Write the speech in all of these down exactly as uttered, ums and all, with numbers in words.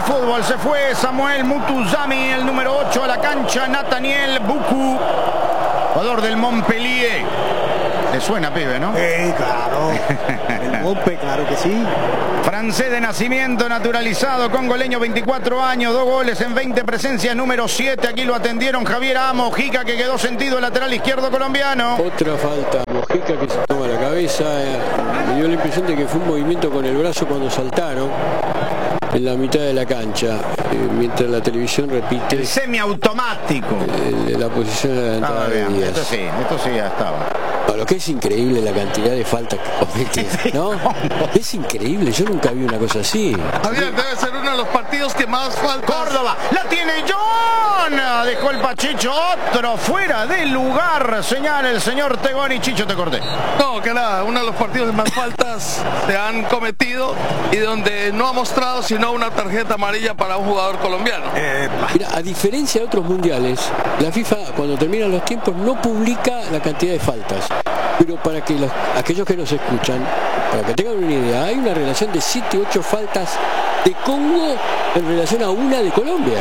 fútbol. Se fue Samuel Mutuzami, el número ocho, a la cancha. Nathaniel Buku, jugador del Montpellier. Le suena, pibe, ¿no? Sí, claro. El Mompe, claro que sí. Francés de nacimiento, naturalizado, congoleño, veinticuatro años, dos goles en veinte presencias, número siete. Aquí lo atendieron Javier A. Mojica, que quedó sentido, el lateral izquierdo colombiano. Otra falta, Mojica, que se toma la cabeza. Me dio la impresión de que fue un movimiento con el brazo cuando saltaron en la mitad de la cancha, eh, mientras la televisión repite el semiautomático, eh, la posición adelantada de Díaz. Esto sí, esto sí ya estaba. No, lo que es increíble la cantidad de faltas que comete, ¿no? Es increíble, yo nunca vi una cosa así. Javier, debe ser uno de los partidos que más falta. Córdoba, la tiene John, dejó el Pachicho, otro fuera de lugar, señala el señor Tegoni. Chicho, te corté. No, que nada, uno de los partidos que más faltas se han cometido y donde no ha mostrado sino una tarjeta amarilla para un jugador colombiano. Eh, Mira, a diferencia de otros mundiales, la FIFA cuando terminan los tiempos no publica la cantidad de faltas. Pero para que los, aquellos que nos escuchan, para que tengan una idea, hay una relación de siete ocho faltas de Congo en relación a una de Colombia.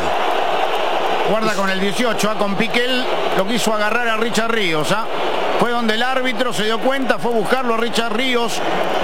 Guarda con el dieciocho, ¿eh? Con Piquel lo quiso agarrar a Richard Ríos. ¿eh? Fue donde el árbitro se dio cuenta, fue a buscarlo a Richard Ríos.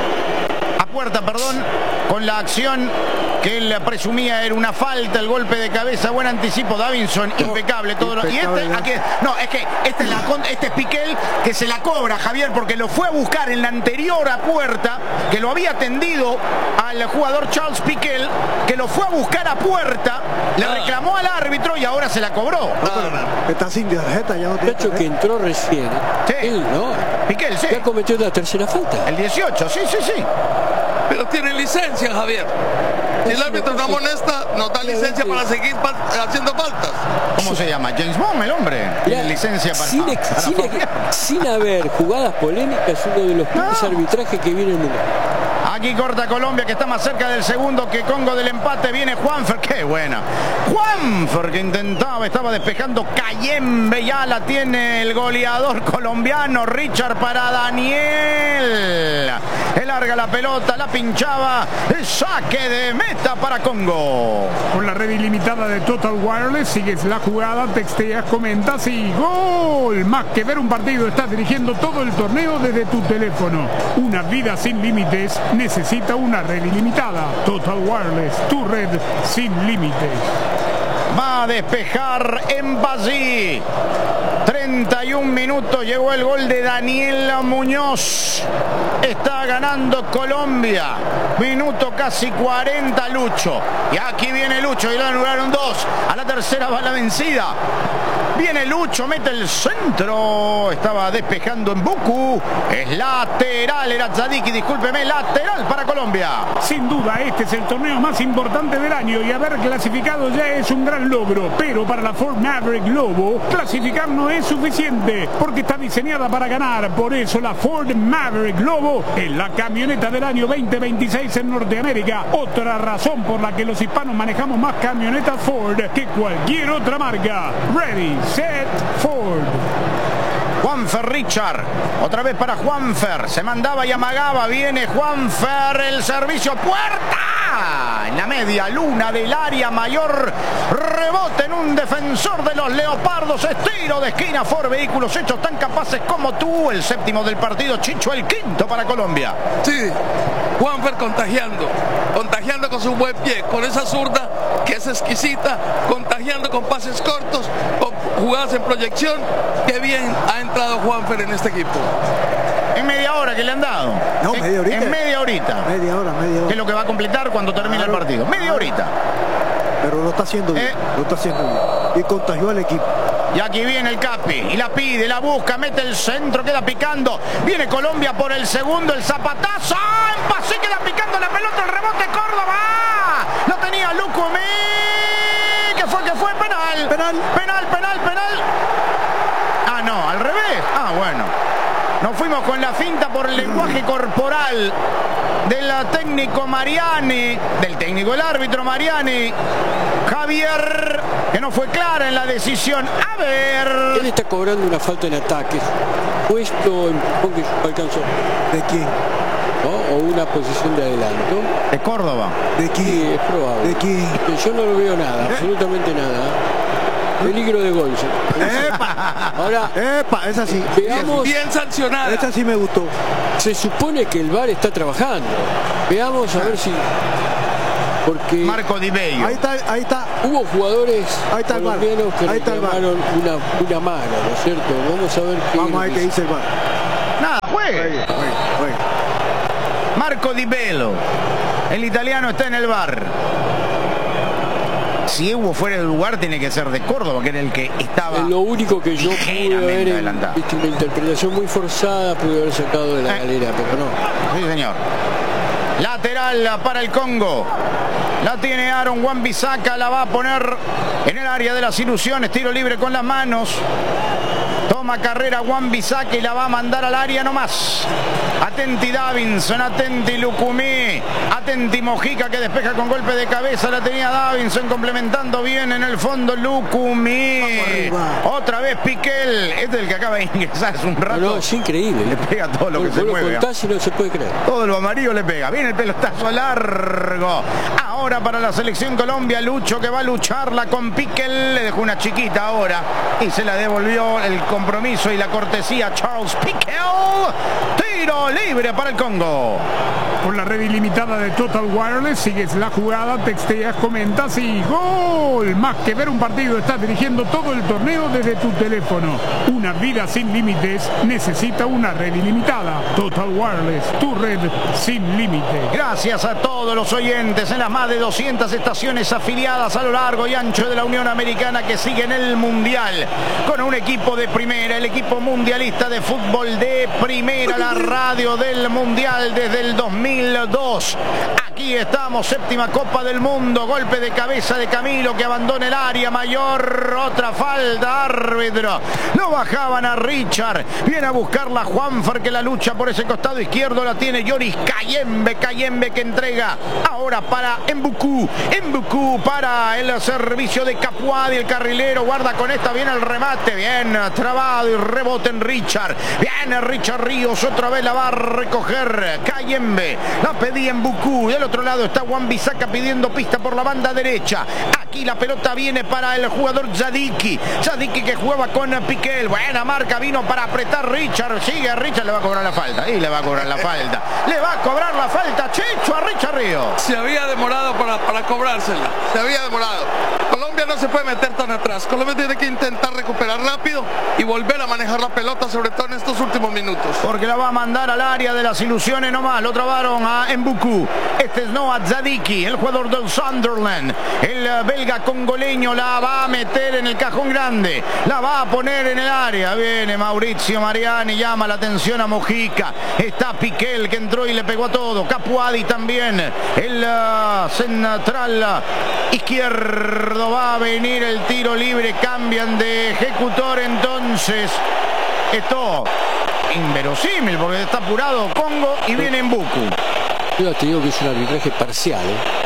A puerta, perdón, con la acción que él presumía era una falta, el golpe de cabeza, buen anticipo, Davinson, no, impecable todo lo, y este, aquí, no, es que este es, la, este es Piquel que se la cobra, Javier, porque lo fue a buscar en la anterior a puerta, que lo había atendido al jugador Charles Piquel, que lo fue a buscar a puerta, le reclamó al árbitro y ahora se la cobró. No, pero está sin tarjeta, ya no tiene tarjeta. Que entró recién, sí. Él, ¿no? Piquel, sí. Ya cometió la tercera falta. El dieciocho, sí, sí, sí. Pero tiene licencia, Javier. Si el árbitro no amonesta, nos da licencia para seguir haciendo faltas. ¿Cómo se llama? James Bond, el hombre. Tiene licencia para... Sin, ex, para sin, sin haber jugadas polémicas, uno de los peores no. arbitrajes que viene en el mundo. Aquí corta Colombia, que está más cerca del segundo que Congo del empate. Viene Juanfer, qué buena. Juanfer, que intentaba, estaba despejando. Cayembe, ya la tiene el goleador colombiano. Richard para Daniel. Le larga la pelota, la pinchaba. El saque de meta para Congo. Con la red ilimitada de Total Wireless, sigues la jugada, texteas, comentas y ¡gol! Más que ver un partido, estás dirigiendo todo el torneo desde tu teléfono. Una vida sin límites necesita una red ilimitada. Total Wireless, tu red sin límites. Va a despejar en Basí. treinta y un minutos, llegó el gol de Daniel Muñoz. Está ganando Colombia. Minuto casi cuarenta, Lucho. Y aquí viene Lucho y lo anularon dos. A la tercera va la vencida. Viene Lucho, mete el centro. Estaba despejando en Buku. Es lateral, era Zadiki, discúlpeme, lateral para Colombia. Sin duda, este es el torneo más importante del año y haber clasificado ya es un gran logro. Pero para la Ford Maverick Lobo, clasificar no es suficiente porque está diseñada para ganar. Por eso la Ford Maverick Lobo es la camioneta del año veinte veintiséis en Norteamérica. Otra razón por la que los hispanos manejamos más camionetas Ford que cualquier otra marca. Ready, set, Ford. Juanfer Richard, otra vez para Juanfer, se mandaba y amagaba, viene Juanfer, el servicio, puerta, en la media luna del área mayor, rebote en un defensor de los Leopardos, estiro de esquina, Ford, vehículos hechos tan capaces como tú, el séptimo del partido, Chicho, el quinto para Colombia. Sí, Juanfer contagiando, contagiando con su buen pie, con esa zurda que es exquisita, contagiando con pases cortos, con jugadas en proyección, qué bien ha entrado Juanfer en este equipo. En media hora que le han dado. No, en, media horita. En media horita. Media hora, media hora. Que es lo que va a completar cuando termine claro, el partido. Media claro. horita. Pero lo está haciendo bien. Eh, lo está haciendo bien. Y contagió al equipo. Y aquí viene el Capi. Y la pide, la busca, mete el centro, queda picando. Viene Colombia por el segundo, el zapatazo. ¡Ah! Pasó y queda picando la pelota, el rebote Córdoba. Lo tenía Lucumí. ¿Qué fue? ¿Qué fue? Penal. Penal. Penal, penal, penal. Ah, no, al revés. Ah, bueno. Nos fuimos con la finta por el lenguaje corporal del técnico Mariani, del técnico del árbitro Mariani. Javier, que no fue clara en la decisión. A ver. Él está cobrando una falta en ataque. Puesto en que alcanzó. ¿De quién? ¿No? O una posición de adelanto. De Córdoba. ¿De quién? Sí, es probable. ¿De quién? Yo no lo veo nada, absolutamente nada. Peligro de gol. ¡Epa! Ahora, ¡Epa! Esa sí. veamos, Bien sancionada. Esa sí me gustó. se supone que el V A R está trabajando. Veamos a ver si... Porque Marco Di Bello. Ahí está, ahí está. hubo jugadores Ahí está el V A R. colombianos que Ahí está el V A R. reclamaron una, una mano, ¿no es cierto? Vamos a ver qué... Vamos a ver qué dice el V A R. Nada, juegue. Oye, oye, oye. Marco Di Bello. El italiano está en el V A R. Si Evo fuera del lugar, tiene que ser de Córdoba, que era el que estaba. Lo único que yo pude ligeramente ver, adelantado. viste, una interpretación muy forzada, pude haber sacado de la Eh. galera, pero no. Sí, señor. Lateral para el Congo. La tiene Aaron Wan-Bissaka, la va a poner en el área de las ilusiones. Tiro libre con las manos. Toma carrera Wan-Bissaka y la va a mandar al área nomás. Atenti Davinson, atenti Lucumí, atenti Mojica que despeja con golpe de cabeza. La tenía Davinson complementando bien en el fondo Lucumí. Otra vez Piquel. Este es el que acaba de ingresar hace un rato. No, no, es increíble. Le pega todo lo que Vos se lo mueve. contás y no se puede creer. Todo lo amarillo le pega. Viene el pelotazo largo. Ahora para la selección Colombia, Lucho que va a lucharla con Piquel. Le dejó una chiquita ahora y se la devolvió el compromiso y la cortesía a Charles Piquel. Tiro libre para el Congo. Por la red ilimitada de Total Wireless, sigues la jugada, texteas, comentas y ¡gol! Más que ver un partido, estás dirigiendo todo el torneo desde tu teléfono. Una vida sin límites necesita una red ilimitada. Total Wireless, tu red sin límite. Gracias a todos los oyentes en las más de doscientas estaciones afiliadas a lo largo y ancho de la Unión Americana que siguen el Mundial con un equipo de primera, el equipo mundialista de fútbol de primera, la radio del Mundial desde el dos mil dos. Aquí estamos, séptima Copa del Mundo, golpe de cabeza de Camilo que abandona el área mayor, otra falta, árbitro. Lo bajaban a Richard, viene a buscarla Juanfer que la lucha por ese costado izquierdo, la tiene Yoris Cayembe, Cayembe que entrega ahora para Mbuku, Mbuku para el servicio de Capuadi, el carrilero, guarda con esta, viene el remate, bien trabado y rebote en Richard, viene Richard Ríos, otra vez la va a recoger Cayembe, la pedía Mbuku, del otro lado está Wan-Bissaka pidiendo pista por la banda derecha, aquí la pelota viene para el jugador Zadiki, Zadiki que jugaba con Piquel, buena marca, vino para apretar Richard, sigue Richard, le va a cobrar la falta, y le va a cobrar la falta, le va a cobrar la falta, Checho a Richard Ríos. Se había demorado para, para cobrársela, se había demorado. Colombia no se puede meter tan atrás, Colombia tiene que intentar recuperar rápido y volver a manejar la pelota, sobre todo en estos últimos minutos. Porque la va a mandar al área de las ilusiones nomás, lo trabaron a Mbuku, este es Noah Zadiki, el jugador del Sunderland, el belga congoleño la va a meter en el cajón grande, la va a poner en el área, viene Mauricio Mariani, llama la atención a Mojica, está Piquel que entró y le pegó a todo, Capuadi también, el uh, central uh, izquierdo, va a venir el tiro libre, cambian de ejecutor entonces, esto inverosímil porque está apurado Congo y viene Mbuku. Yo te digo que es un arbitraje parcial,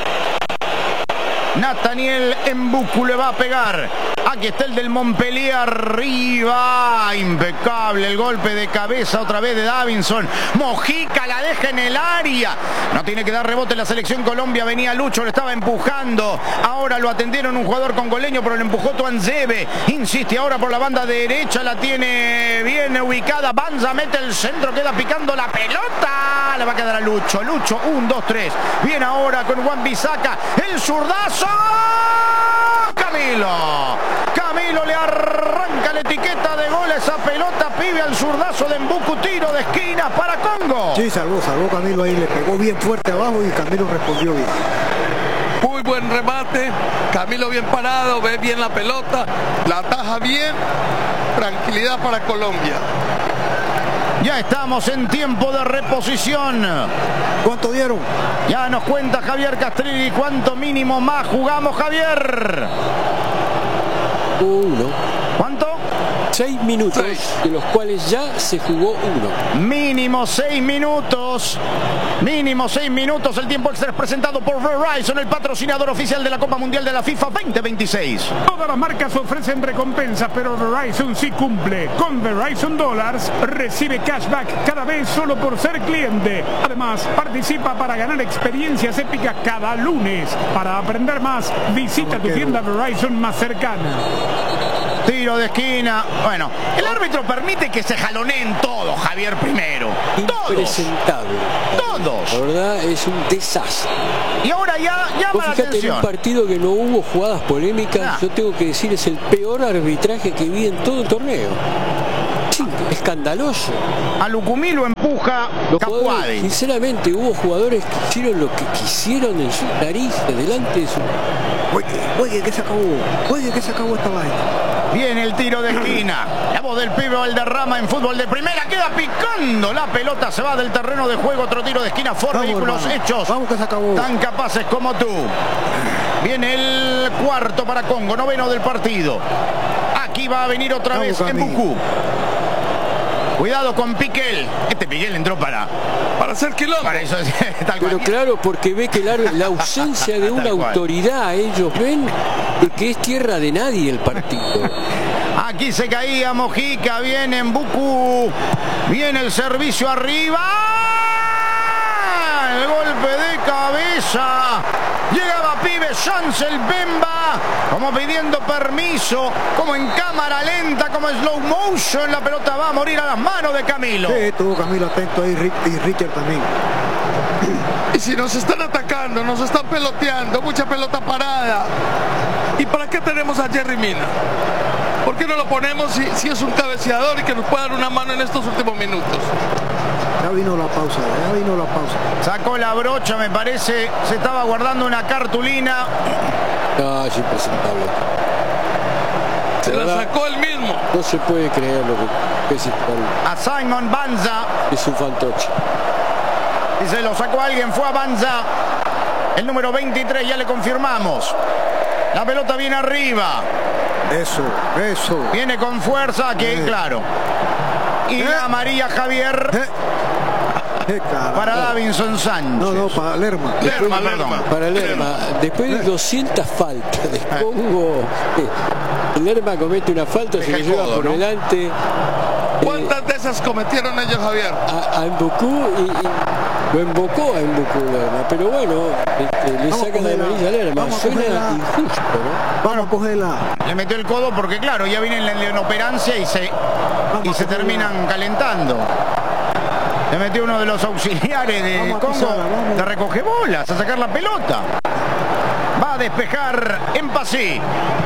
¿eh? Nathaniel Mbuku le va a pegar. Aquí está el del Montpellier arriba. Impecable el golpe de cabeza otra vez de Davinson. Mojica la deja en el área. No tiene que dar rebote la selección Colombia. Venía Lucho, le estaba empujando. Ahora lo atendieron un jugador congoleño, pero le empujó Tuanzebe. Insiste ahora por la banda derecha. La tiene bien ubicada. Banza mete el centro, queda picando la pelota. Le va a quedar a Lucho. Lucho, un, dos, tres. Viene ahora con Wan-Bissaka. El zurdazo. Camilo. Camilo le arranca la etiqueta de gol a esa pelota, pibe al zurdazo de Mbuku, tiro de esquina para Congo. Sí, salvó, salvó Camilo ahí, le pegó bien fuerte abajo y Camilo respondió bien. Muy buen remate, Camilo bien parado, ve bien la pelota, la ataja bien, tranquilidad para Colombia. Ya estamos en tiempo de reposición. ¿Cuánto dieron? Ya nos cuenta Javier Castrilli cuánto mínimo más jugamos, Javier. Uno. ¿Cuánto? Seis minutos, Seis. de los cuales ya se jugó uno. Mínimo seis minutos. Mínimo seis minutos. El tiempo extra es presentado por Verizon, el patrocinador oficial de la Copa Mundial de la FIFA veinte veintiséis. Todas las marcas ofrecen recompensas, pero Verizon sí cumple. Con Verizon Dollars recibe cashback cada vez solo por ser cliente. Además, participa para ganar experiencias épicas cada lunes. Para aprender más, visita tu tienda Verizon más cercana. Tiro de esquina. Bueno, el árbitro permite que se jaloneen todos, Javier, primero. Todos. Impresentable. Todos. La verdad es un desastre. Y ahora ya llama Vos la fíjate, en atención. un partido que no hubo jugadas polémicas, Nah. yo tengo que decir, es el peor arbitraje que vi en todo el torneo. Sí, escandaloso. A Lucumí lo empuja Los jugadores, Capuadi. sinceramente, hubo jugadores que hicieron lo que quisieron en sus narices, delante de su... Oye, oye, que se acabó. Oye, que se acabó esta vaina. Viene el tiro de esquina. La voz del pibe Valderrama en fútbol de primera. Queda picando. La pelota se va del terreno de juego. Otro tiro de esquina. Ford Vamos, Vehículos hermano. Hechos. Vamos que se acabó. Tan capaces como tú. Viene el cuarto para Congo. Noveno del partido. Aquí va a venir otra Vamos, vez en Camilo. Bucú. Cuidado con Piquel. Este Piquel entró para... Para hacer quilombo. Para eso. Tal Pero cual. claro, porque ve que la, la ausencia de una Tal cual. autoridad, ellos ven de que es tierra de nadie el partido. Aquí se caía Mojica, viene en Bucú, viene el servicio arriba, el golpe de cabeza, llegaba Pibe Chancel Bemba, como pidiendo permiso, como en cámara lenta, como en slow motion, la pelota va a morir a las manos de Camilo. Sí, estuvo Camilo atento ahí Rick- y Richard también. Y si nos están atacando, nos están peloteando, mucha pelota parada. ¿Y para qué tenemos a Jerry Mina? ¿Por qué no lo ponemos si, si es un cabeceador y que nos pueda dar una mano en estos últimos minutos? Ya vino la pausa, ya vino la pausa. Sacó la brocha, me parece, se estaba guardando una cartulina. No, es impresentable. Se La la verdad, sacó él mismo. no se puede creer lo que es, este A Simon Banza. es un fantoche. Y se lo sacó alguien, fue a Banza. El número veintitrés, ya le confirmamos. La pelota viene arriba. Eso, eso. Viene con fuerza, que Eh. claro. Y Eh. la María Javier Eh, eh, carajo. para Davinson Sánchez. No, no, para Lerma. Lerma, perdón. Para Lerma, después de doscientas faltas de Congo, eh, Lerma comete una falta, se Deja lo el lleva codo, por ¿no? delante. eh, ¿Cuántas de esas cometieron ellos, Javier? a, a Mbocú y, y lo embocó a Mbocú Lerma, pero bueno, este, le Vamos a sacan la cogerla, amarilla a Lerma, vamos a suena cogerla. injusto, ¿no? Vamos a cogerla. Le metió el codo porque claro, ya viene la leonoperancia y se, Vamos y a se cogerla. terminan calentando. Le metió uno de los auxiliares de Vamos a Congo pisarla, vamos. de recogebolas a sacar la pelota. Va a despejar en Pasí.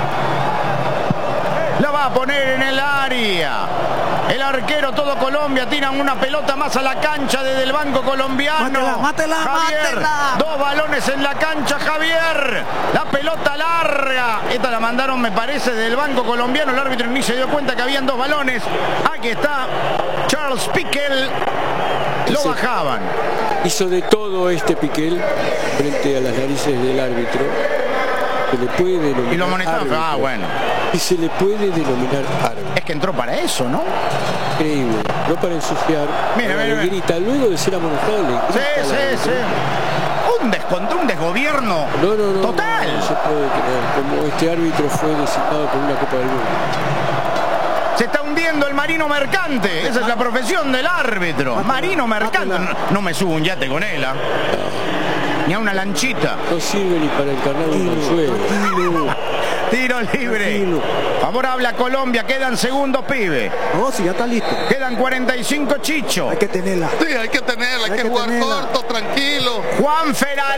La va a poner en el área. El arquero todo Colombia tiran una pelota más a la cancha desde el banco colombiano. Mátela, mátela, Javier, mátela. dos balones en la cancha, Javier. La pelota larga. Esta la mandaron, me parece, del banco colombiano. El árbitro ni se dio cuenta que habían dos balones. Aquí está Charles Piquel. Lo Ese- bajaban. Hizo de todo este Piquel frente a las narices del árbitro. Se le puede denominar Y lo amonestaron. árbitro. Ah, bueno. Y se le puede denominar árbitro. Es que entró para eso, ¿no? Increíble, no para ensuciar. Mira, ahora mira, le mira. grita, luego de ser amonestado, le grita Sí, al sí, árbitro. sí. Un descontrol, un desgobierno No, no, no, total. no, no se puede creer, como este árbitro fue designado por una Copa del Mundo. Se está hundiendo el marino mercante. Esa es la profesión del árbitro. Marino mercante. No, no me subo un yate con él, ¿ah? Ni a una lanchita. No sirve ni para encarnar un consuelo. Tranquilo. Tiro libre. Tranquilo. Favorable a Colombia. Quedan segundos, pibe. No, si ya está listo. Quedan cuarenta y cinco, Chicho. Hay que tenerla. Sí, hay que tenerla, hay, Hay que, que jugar tenerla. corto, tranquilo. Juan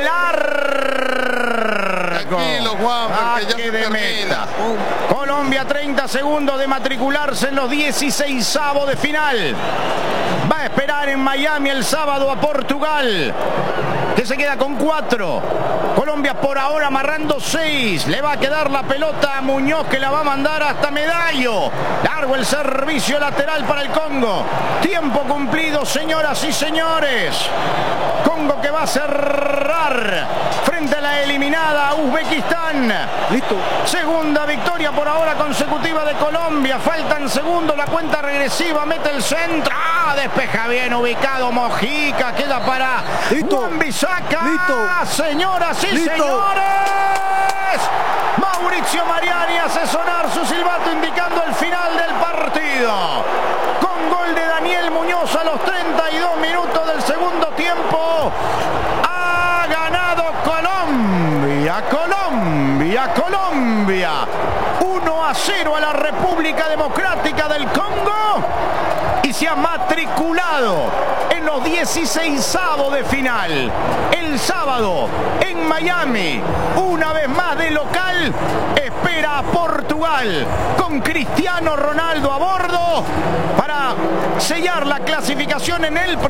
Feralar. Tranquilo, Juan, porque ya Saque se de termina. meta. Colombia, treinta segundos de matricularse en los dieciseisavos de final. Va a esperar en Miami el sábado a Portugal, que se queda con cuatro. Colombia por ahora amarrando seis. Le va a quedar la pelota a Muñoz, que la va a mandar hasta Medallo. Largo el servicio lateral para el Congo. Tiempo cumplido, señoras y señores. Congo que va a cerrar frente a la eliminada U Uzbekistán. Listo. Segunda victoria por ahora consecutiva de Colombia. Faltan segundos, la cuenta regresiva, mete el centro. ¡Ah! Despeja bien ubicado Mojica. Queda para Listo. Juan Bisaca. Listo. Señoras y Listo. señores. Mauricio Mariani hace sonar su silbato indicando el final del partido. Con gol de Daniel Muñoz a los treinta y dos minutos del segundo tiempo. Ha ganado Colombia, Colombia, Colombia. uno a cero a la República Democrática del Congo. Y se ha matriculado en los dieciseisavos de final. El sábado en Miami, una vez más de local, espera a Portugal con Cristiano Ronaldo a bordo para sellar la clasificación en el